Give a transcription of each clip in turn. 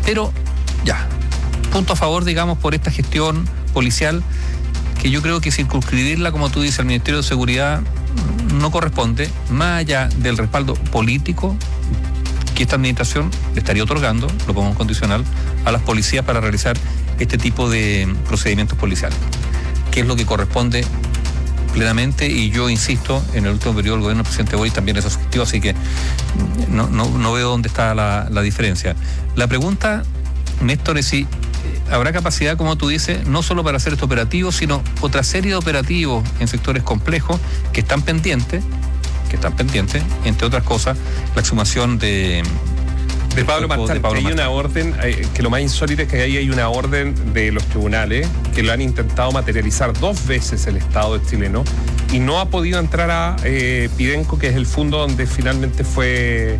Pero ya, punto a favor, digamos, por esta gestión policial, que yo creo que circunscribirla, como tú dices, al Ministerio de Seguridad no corresponde, más allá del respaldo político que esta administración le estaría otorgando, lo pongo en condicional, a las policías para realizar este tipo de procedimientos policiales, que es lo que corresponde plenamente, y yo insisto, en el último periodo del gobierno del presidente Boric también eso asistió, así que no veo dónde está la diferencia. La pregunta, Néstor, es si habrá capacidad, como tú dices, no solo para hacer este operativo, sino otra serie de operativos en sectores complejos que están pendientes, entre otras cosas, la exhumación de Pablo Marchán. Hay una orden, que lo más insólito es que ahí hay una orden de los tribunales que lo han intentado materializar 2 veces el Estado chileno y no ha podido entrar a Pidenco, que es el fondo donde finalmente fue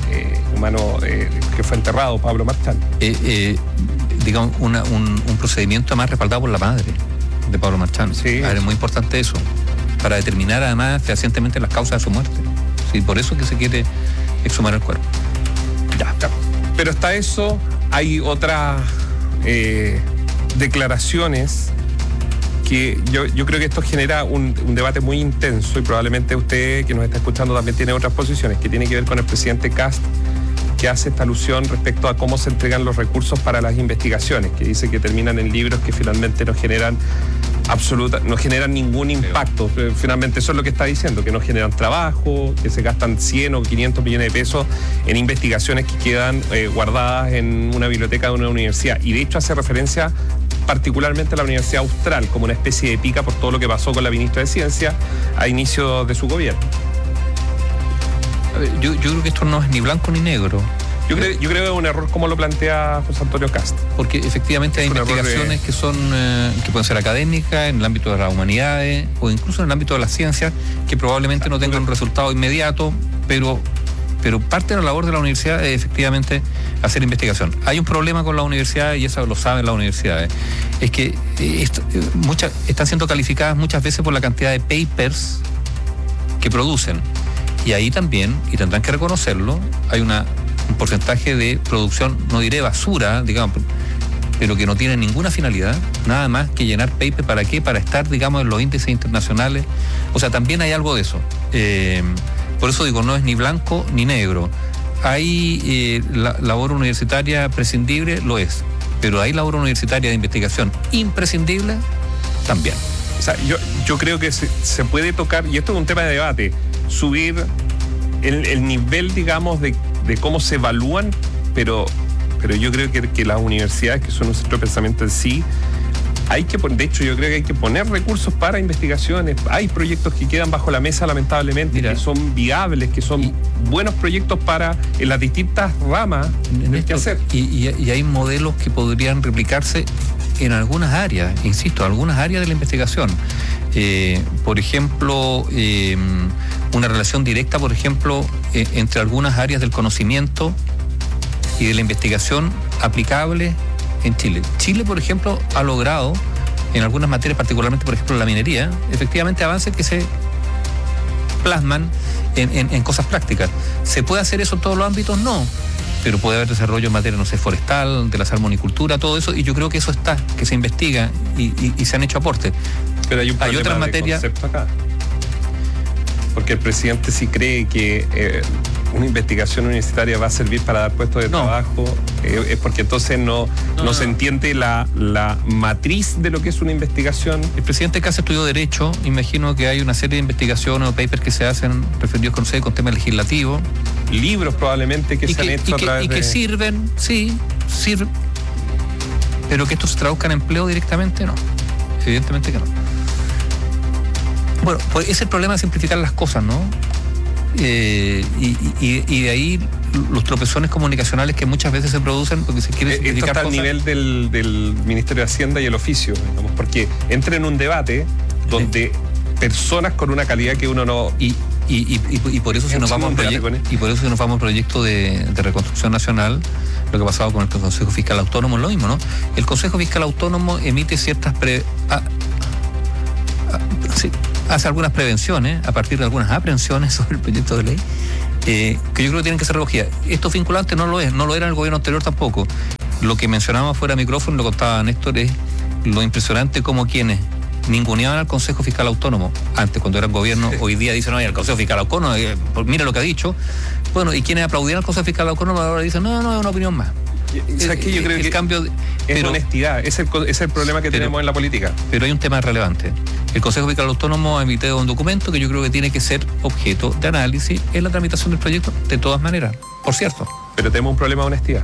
que fue enterrado Pablo Marchán. Digamos, un procedimiento además respaldado por la madre de Pablo Marchán. Sí. Es muy importante eso, para determinar además fehacientemente las causas de su muerte. Sí, por eso que se quiere exhumar el cuerpo. Ya. Pero hasta eso hay otras declaraciones que yo creo que esto genera un debate muy intenso, y probablemente usted que nos está escuchando también tiene otras posiciones, que tiene que ver con el presidente Kast, que hace esta alusión respecto a cómo se entregan los recursos para las investigaciones, que dice que terminan en libros que finalmente no generan ningún impacto. Finalmente eso es lo que está diciendo, que no generan trabajo, que se gastan 100 o 500 millones de pesos en investigaciones que quedan guardadas en una biblioteca de una universidad. Y de hecho hace referencia particularmente a la Universidad Austral como una especie de pica por todo lo que pasó con la ministra de Ciencia a inicio de su gobierno. Yo creo que esto no es ni blanco ni negro. Yo creo que es un error como lo plantea José Antonio Kast. Porque efectivamente hay investigaciones que pueden ser académicas, en el ámbito de las humanidades o incluso en el ámbito de las ciencias, que probablemente no tengan un resultado inmediato, pero parte de la labor de la universidad es efectivamente hacer investigación. Hay un problema con las universidades, y eso lo saben las universidades, es que están siendo calificadas muchas veces por la cantidad de papers que producen. Y ahí también, y tendrán que reconocerlo, hay un porcentaje de producción, no diré basura, digamos, pero que no tiene ninguna finalidad, nada más que llenar paper. ¿Para qué? Para estar, digamos, en los índices internacionales. O sea, también hay algo de eso. Por eso digo, no es ni blanco ni negro. Hay la labor universitaria prescindible, lo es, pero hay labor universitaria de investigación imprescindible también. O sea, yo creo que se puede tocar, y esto es un tema de debate, subir el nivel, digamos, de cómo se evalúan, pero yo creo que las universidades, que son un centro de pensamiento en sí, de hecho yo creo que hay que poner recursos para investigaciones. Hay proyectos que quedan bajo la mesa, lamentablemente, que son viables, que son buenos proyectos en las distintas ramas del quehacer. Y hay modelos que podrían replicarse en algunas áreas, insisto, algunas áreas de la investigación. Por ejemplo, una relación directa, por ejemplo, entre algunas áreas del conocimiento y de la investigación aplicable en Chile. Chile, por ejemplo, ha logrado en algunas materias, particularmente, por ejemplo, la minería, efectivamente avances que se plasman en cosas prácticas. ¿Se puede hacer eso en todos los ámbitos? No. Pero puede haber desarrollo en materia, no sé, forestal, de la salmonicultura, todo eso, y yo creo que eso está, que se investiga y se han hecho aportes. Pero hay otras materias acá. Porque el presidente sí cree que una investigación universitaria va a servir para dar puestos de trabajo, es porque entonces no se entiende la matriz de lo que es una investigación. El presidente Kast estudió Derecho, imagino que hay una serie de investigaciones o papers que se hacen referidos con temas legislativos. Libros probablemente que se han hecho a través de... que sirven, pero que esto se traduzca en empleo directamente, no. Evidentemente que no. Bueno, pues es el problema de simplificar las cosas, ¿no? Y de ahí los tropezones comunicacionales que muchas veces se producen porque se quiere simplificar cosas. Esto está al nivel del Ministerio de Hacienda y el oficio, digamos, porque entra en un debate donde personas con una calidad que uno no... Y por eso si nos vamos a proyecto de reconstrucción nacional, lo que ha pasado con el Consejo Fiscal Autónomo es lo mismo, ¿no? El Consejo Fiscal Autónomo emite ciertas hace algunas prevenciones a partir de algunas aprehensiones sobre el proyecto de ley que yo creo que tienen que ser recogidas. Esto vinculante no lo es, no lo era en el gobierno anterior tampoco. Lo que mencionábamos fuera de micrófono, lo contaba Néstor, es lo impresionante como quienes ninguneaban al Consejo Fiscal Autónomo antes, cuando eran gobierno, hoy día dicen, oye, el Consejo Fiscal Autónomo, mira lo que ha dicho. Bueno, y quienes aplaudían al Consejo Fiscal Autónomo ahora dicen, no, es una opinión más. ¿Sabes qué? Yo creo que cambio es honestidad, es el problema que tenemos en la política. Pero hay un tema relevante. El Consejo Fiscal Autónomo ha emitido un documento que yo creo que tiene que ser objeto de análisis en la tramitación del proyecto, de todas maneras, por cierto. Pero tenemos un problema de honestidad.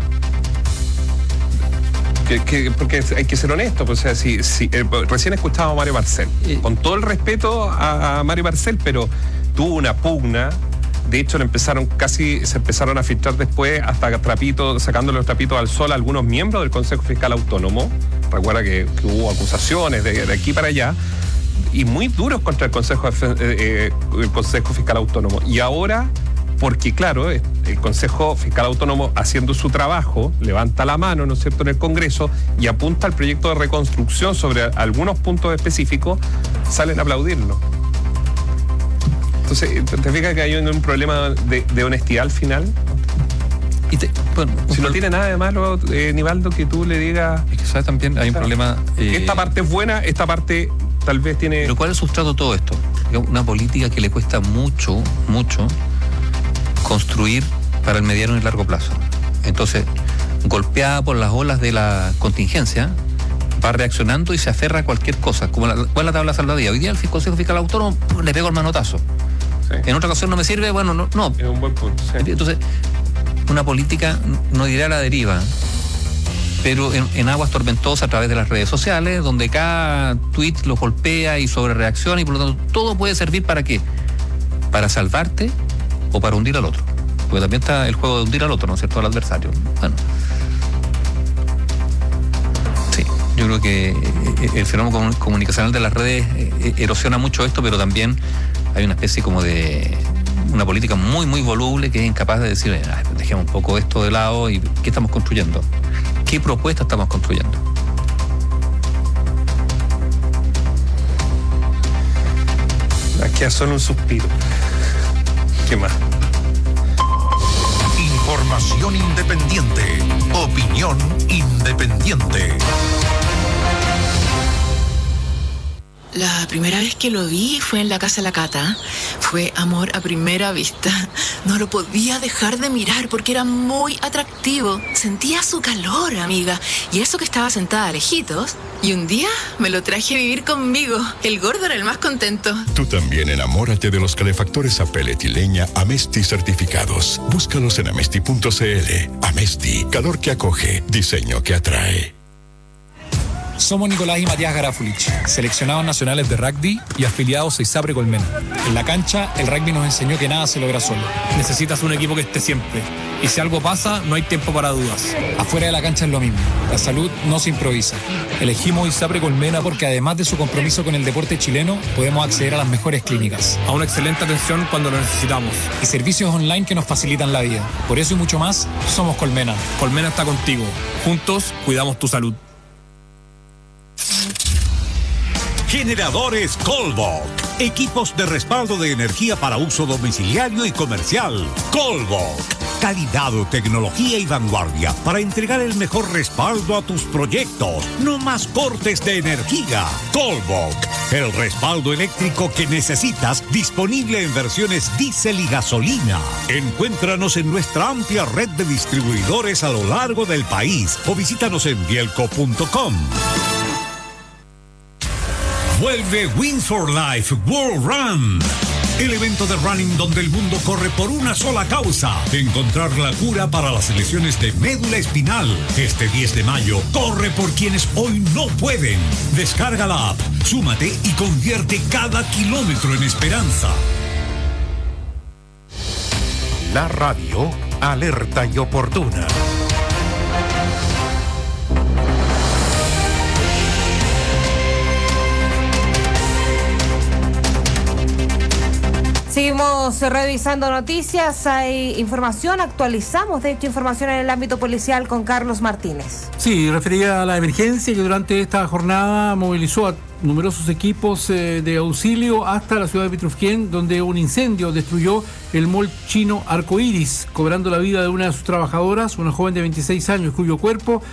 Porque hay que ser honesto, pues, o sea, recién escuchaba a Mario Marcel, con todo el respeto a Mario Marcel, pero tuvo una pugna. De hecho, se empezaron a filtrar después hasta sacándole los trapitos al sol a algunos miembros del Consejo Fiscal Autónomo. Recuerda que hubo acusaciones de aquí para allá, y muy duros contra el Consejo Fiscal Autónomo. Y ahora, porque claro, el Consejo Fiscal Autónomo, haciendo su trabajo, levanta la mano, ¿no es cierto?, en el Congreso y apunta al proyecto de reconstrucción sobre algunos puntos específicos, salen a aplaudirlo. Entonces, ¿te fijas que hay un problema de honestidad al final? Si no tiene nada de malo, Nivaldo, que tú le digas... Es que sabes, también hay un problema... esta parte es buena, esta parte tal vez tiene... Pero ¿cuál es el sustrato de todo esto? Una política que le cuesta mucho construir para el mediano y largo plazo. Entonces, golpeada por las olas de la contingencia, va reaccionando y se aferra a cualquier cosa, como la tabla salvadía. Hoy día el Consejo Fiscal Autónomo le pego el manotazo. Sí. En otra ocasión no me sirve, bueno, no. Es un buen punto. Sí. Entonces, una política, no diré a la deriva, pero en aguas tormentosas a través de las redes sociales, donde cada tweet lo golpea y sobrereacciona, y por lo tanto todo puede servir ¿para qué? Para salvarte o para hundir al otro. Porque también está el juego de hundir al otro, ¿no es cierto?, al adversario. Bueno. Sí, yo creo que el fenómeno comunicacional de las redes erosiona mucho esto, pero también hay una especie como de una política muy, muy voluble que es incapaz de decir, dejemos un poco esto de lado y ¿qué estamos construyendo? ¿Qué propuesta estamos construyendo? Aquí son un suspiro. ¿Qué más? Información independiente. Opinión independiente. La primera vez que lo vi fue en la casa de la Cata. Fue amor a primera vista. No lo podía dejar de mirar porque era muy atractivo. Sentía su calor, amiga. Y eso que estaba sentada lejitos. Y un día me lo traje a vivir conmigo. El gordo era el más contento. Tú también enamórate de los calefactores a pellet y leña Amesti certificados. Búscalos en amesti.cl. Amesti, calor que acoge, diseño que atrae. Somos Nicolás y Matías Garafulich, seleccionados nacionales de rugby y afiliados a ISAPRE Colmena. En la cancha, el rugby nos enseñó que nada se logra solo. Necesitas un equipo que esté siempre. Y si algo pasa, no hay tiempo para dudas. Afuera de la cancha es lo mismo. La salud no se improvisa. Elegimos ISAPRE Colmena porque además de su compromiso con el deporte chileno, podemos acceder a las mejores clínicas, a una excelente atención cuando lo necesitamos y servicios online que nos facilitan la vida. Por eso y mucho más, somos Colmena. Colmena está contigo. Juntos, cuidamos tu salud. Generadores Colbok. Equipos de respaldo de energía para uso domiciliario y comercial. Colbok. Calidad, tecnología y vanguardia para entregar el mejor respaldo a tus proyectos. No más cortes de energía. Colbok. El respaldo eléctrico que necesitas, disponible en versiones diésel y gasolina. Encuéntranos en nuestra amplia red de distribuidores a lo largo del país o visítanos en bielco.com. Vuelve Wings for Life World Run. El evento de running donde el mundo corre por una sola causa: encontrar la cura para las lesiones de médula espinal. Este 10 de mayo, corre por quienes hoy no pueden. Descarga la app, súmate y convierte cada kilómetro en esperanza. La radio, alerta y oportuna. Seguimos revisando noticias, hay información, actualizamos de hecho información en el ámbito policial con Carlos Martínez. Sí, refería a la emergencia que durante esta jornada movilizó a numerosos equipos de auxilio hasta la ciudad de Petrufquén, donde un incendio destruyó el mall chino Arcoiris, cobrando la vida de una de sus trabajadoras, una joven de 26 años, cuyo cuerpo